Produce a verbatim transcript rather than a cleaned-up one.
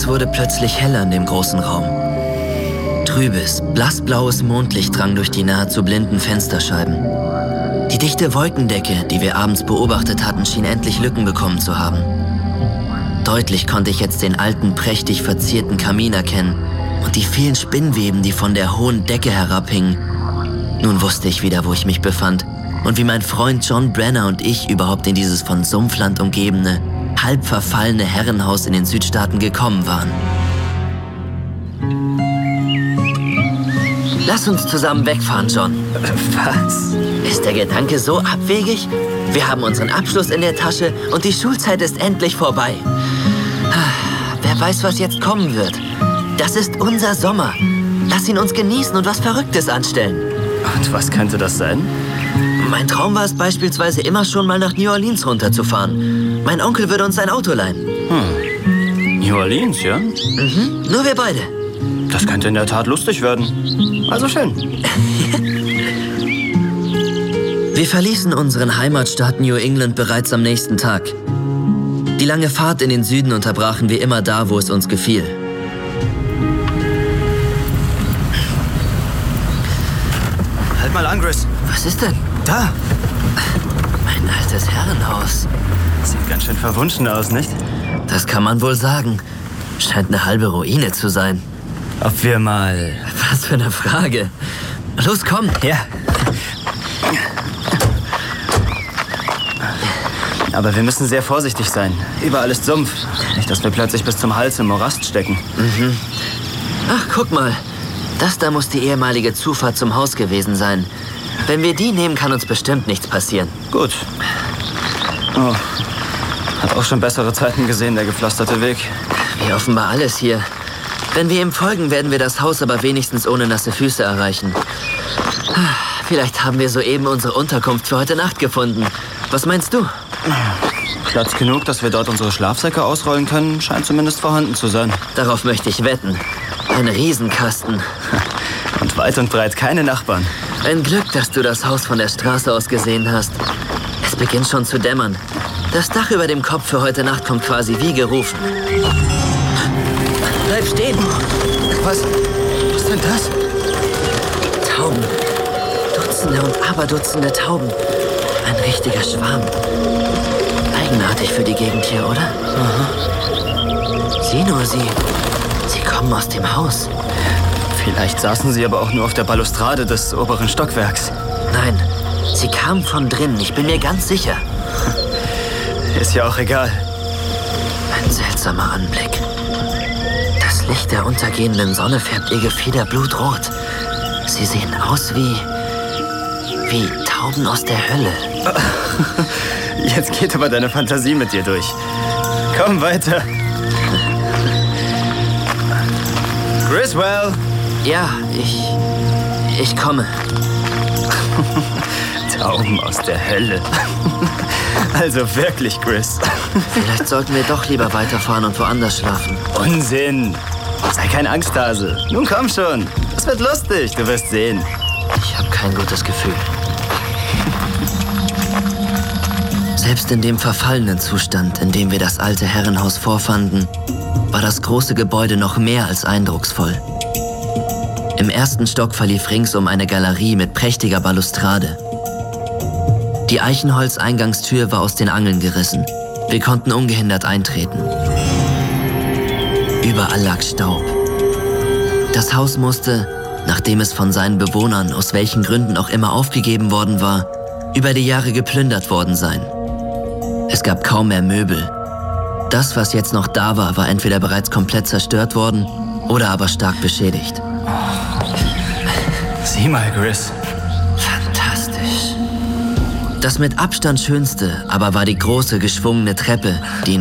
wurde plötzlich heller in dem großen Raum. Trübes, blassblaues Mondlicht drang durch die nahezu blinden Fensterscheiben. Die dichte Wolkendecke, die wir abends beobachtet hatten, schien endlich Lücken bekommen zu haben. Deutlich konnte ich jetzt den alten, prächtig verzierten Kamin erkennen und die vielen Spinnweben, die von der hohen Decke herabhingen. Nun wusste ich wieder, wo ich mich befand und wie mein Freund John Brenner und ich überhaupt in dieses von Sumpfland umgebene, halb verfallene Herrenhaus in den Südstaaten gekommen waren. Lass uns zusammen wegfahren, John. Was? Ist der Gedanke so abwegig? Wir haben unseren Abschluss in der Tasche und die Schulzeit ist endlich vorbei. Wer weiß, was jetzt kommen wird. Das ist unser Sommer. Lass ihn uns genießen und was Verrücktes anstellen. Und was könnte das sein? Mein Traum war es beispielsweise immer schon mal nach New Orleans runterzufahren. Mein Onkel würde uns ein Auto leihen. Hm. New Orleans, ja? Mhm, nur wir beide. Das könnte in der Tat lustig werden. Also schön. Wir verließen unseren Heimatstaat New England bereits am nächsten Tag. Die lange Fahrt in den Süden unterbrachen wir immer da, wo es uns gefiel. Halt mal an, Chris. Was ist denn? Da. Mein altes Herrenhaus. Sieht ganz schön verwunschen aus, nicht? Das kann man wohl sagen. Scheint eine halbe Ruine zu sein. Ob wir mal... Was für eine Frage. Los, komm. Ja. Aber wir müssen sehr vorsichtig sein. Überall ist Sumpf. Nicht, dass wir plötzlich bis zum Hals im Morast stecken. Mhm. Ach, guck mal. Das da muss die ehemalige Zufahrt zum Haus gewesen sein. Wenn wir die nehmen, kann uns bestimmt nichts passieren. Gut. Oh. Hat auch schon bessere Zeiten gesehen, der gepflasterte Weg. Wie offenbar alles hier. Wenn wir ihm folgen, werden wir das Haus aber wenigstens ohne nasse Füße erreichen. Vielleicht haben wir soeben unsere Unterkunft für heute Nacht gefunden. Was meinst du? Platz genug, dass wir dort unsere Schlafsäcke ausrollen können, scheint zumindest vorhanden zu sein. Darauf möchte ich wetten. Ein Riesenkasten. Und weit und breit keine Nachbarn. Ein Glück, dass du das Haus von der Straße aus gesehen hast. Es beginnt schon zu dämmern. Das Dach über dem Kopf für heute Nacht kommt quasi wie gerufen. Bleib stehen! Was? Was ist denn das? Tauben. Dutzende und Aberdutzende Tauben. Ein richtiger Schwarm. Eigenartig für die Gegend hier, oder? Aha. Sieh nur, sie. Sie kommen aus dem Haus. Vielleicht saßen sie aber auch nur auf der Balustrade des oberen Stockwerks. Nein, sie kamen von drinnen. Ich bin mir ganz sicher. Ist ja auch egal. Ein seltsamer Anblick. Das Licht der untergehenden Sonne färbt ihr Gefieder blutrot. Sie sehen aus wie... wie Tauben aus der Hölle. Jetzt geht aber deine Fantasie mit dir durch. Komm weiter. Griswell! Ja, ich... ich komme. Tauben aus der Hölle. Also wirklich, Chris. Vielleicht sollten wir doch lieber weiterfahren und woanders schlafen. Unsinn. Sei kein Angsthase. Nun komm schon. Es wird lustig, du wirst sehen. Ich habe kein gutes Gefühl. Selbst in dem verfallenen Zustand, in dem wir das alte Herrenhaus vorfanden, war das große Gebäude noch mehr als eindrucksvoll. Im ersten Stock verlief ringsum eine Galerie mit prächtiger Balustrade. Die Eichenholz-Eingangstür war aus den Angeln gerissen. Wir konnten ungehindert eintreten. Überall lag Staub. Das Haus musste, nachdem es von seinen Bewohnern, aus welchen Gründen auch immer aufgegeben worden war, über die Jahre geplündert worden sein. Es gab kaum mehr Möbel. Das, was jetzt noch da war, war entweder bereits komplett zerstört worden oder aber stark beschädigt. Sieh mal, Chris. Fantastisch. Das mit Abstand schönste aber war die große, geschwungene Treppe, die in